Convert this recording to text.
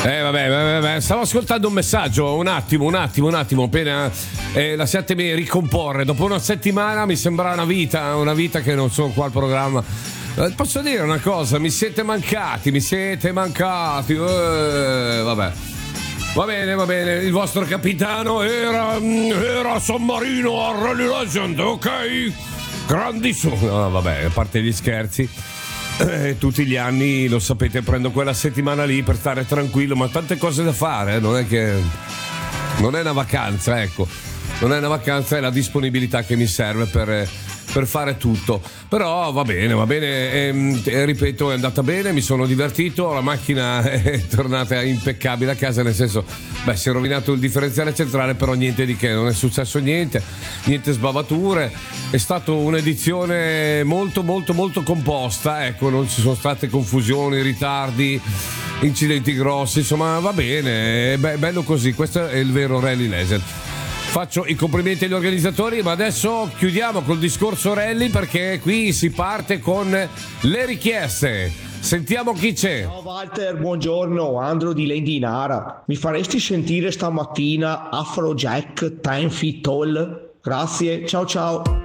Vabbè, stavo ascoltando un messaggio, un attimo, appena lasciatemi ricomporre. Dopo una settimana mi sembra una vita che non sono qua al programma. Posso dire una cosa, mi siete mancati. Vabbè. Va bene, il vostro capitano era San Marino a Rally Legend, ok? Grandissimo. No, vabbè, a parte gli scherzi. Tutti gli anni, lo sapete, prendo quella settimana lì per stare tranquillo, ma tante cose da fare, non è una vacanza, ecco. Non è una vacanza, è la disponibilità che mi serve per fare tutto. Però va bene, ripeto, è andata bene, mi sono divertito, la macchina è tornata impeccabile a casa, nel senso, si è rovinato il differenziale centrale, però niente di che, non è successo niente sbavature, è stata un'edizione molto molto molto composta, ecco, non ci sono state confusioni, ritardi, incidenti grossi, insomma va bene, è bello così, questo è il vero Rally Legend. Faccio i complimenti agli organizzatori, ma adesso chiudiamo col discorso rally, perché qui si parte con le richieste. Sentiamo chi c'è. Ciao Walter, buongiorno, Andro di Lendinara. Mi faresti sentire stamattina Afrojack 10 Feet Tall? Grazie, ciao.